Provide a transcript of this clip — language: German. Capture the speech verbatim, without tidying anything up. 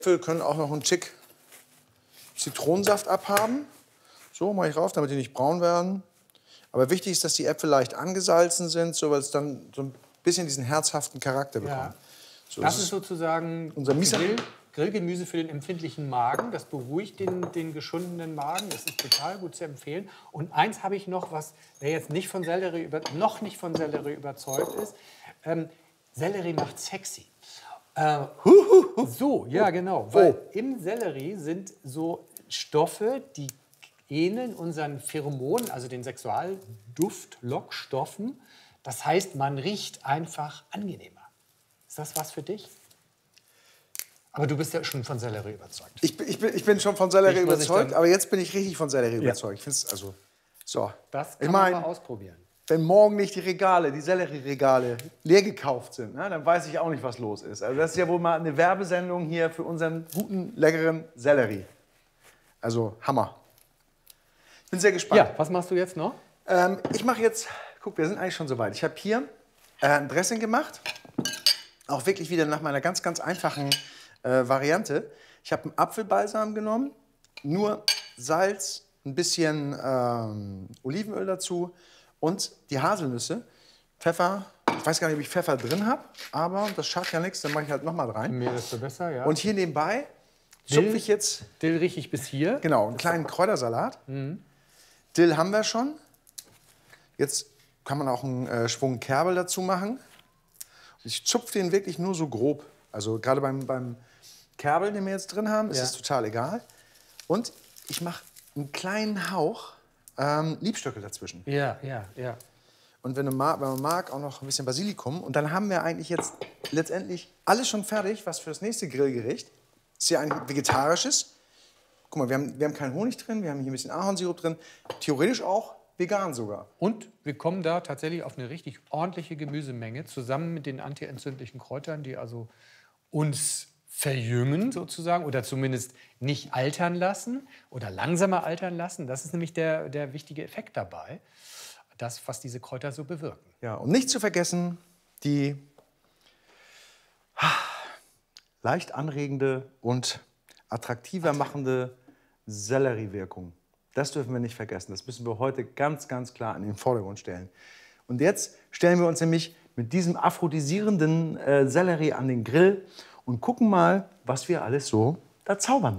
Äpfel können auch noch einen Tick Zitronensaft abhaben. So mache ich rauf, damit die nicht braun werden. Aber wichtig ist, dass die Äpfel leicht angesalzen sind, so weil es dann so ein bisschen diesen herzhaften Charakter bekommt. Ja. So, Das ist sozusagen unser Grill, Grillgemüse für den empfindlichen Magen. Das beruhigt den, den geschundenen Magen. Das ist total gut zu empfehlen. Und eins habe ich noch, was wer jetzt nicht von Sellerie über, noch nicht von Sellerie überzeugt ist. Ähm, Sellerie macht sexy. Äh, so, ja genau. Weil Oh. im Sellerie sind so Stoffe, die ähneln unseren Pheromonen, also den Sexualduft-Lockstoffen. Das heißt, man riecht einfach angenehmer. Ist das was für dich? Aber du bist ja schon von Sellerie überzeugt. Ich, bin- ich, bin, ich bin schon von Sellerie Ich muss ich überzeugt, dann- aber jetzt bin ich richtig von Sellerie überzeugt. Ich find's, also, so. Das kann ich man mein, mal ausprobieren. wenn morgen nicht die Regale, die Sellerie-Regale leer gekauft sind, ne, dann weiß ich auch nicht, was los ist. Also das ist ja wohl mal eine Werbesendung hier für unseren guten, leckeren Sellerie. Also Hammer. Ich bin sehr gespannt. Ja, was machst du jetzt noch? Ähm, ich mache jetzt, guck, wir sind eigentlich schon soweit. Ich habe hier äh, ein Dressing gemacht. Auch wirklich wieder nach meiner ganz, ganz einfachen äh, Variante. Ich habe einen Apfelbalsam genommen, nur Salz, ein bisschen ähm, Olivenöl dazu und die Haselnüsse. Pfeffer, ich weiß gar nicht, ob ich Pfeffer drin habe, aber das schadet ja nichts, dann mache ich halt noch mal rein. Mehr desto besser, ja. Und hier nebenbei zupfe Dill? ich jetzt, Dill rieche ich bis hier. genau, einen kleinen Kräutersalat. Dill haben wir schon. Jetzt kann man auch einen äh, Schwung Kerbel dazu machen. Ich zupfe den wirklich nur so grob. Also gerade beim, beim Kerbel, den wir jetzt drin haben, ist Ja. es total egal. Und ich mache einen kleinen Hauch ähm, Liebstöckel dazwischen. Ja, ja, ja. Und wenn, du ma wenn man mag, auch noch ein bisschen Basilikum. Und dann haben wir eigentlich jetzt letztendlich alles schon fertig, was für das nächste Grillgericht. Ist ja ein vegetarisches. Guck mal, wir haben, wir haben keinen Honig drin, wir haben hier ein bisschen Ahornsirup drin. Theoretisch auch vegan sogar. Und wir kommen da tatsächlich auf eine richtig ordentliche Gemüsemenge, zusammen mit den antientzündlichen Kräutern, die also uns verjüngen sozusagen oder zumindest nicht altern lassen oder langsamer altern lassen. Das ist nämlich der, der wichtige Effekt dabei, das, was diese Kräuter so bewirken. Ja, und nicht zu vergessen, die leicht anregende und attraktiver machende Selleriewirkung. Das dürfen wir nicht vergessen. Das müssen wir heute ganz, ganz klar in den Vordergrund stellen. Und jetzt stellen wir uns nämlich mit diesem aphrodisierenden äh, Sellerie an den Grill und gucken mal, was wir alles so da zaubern.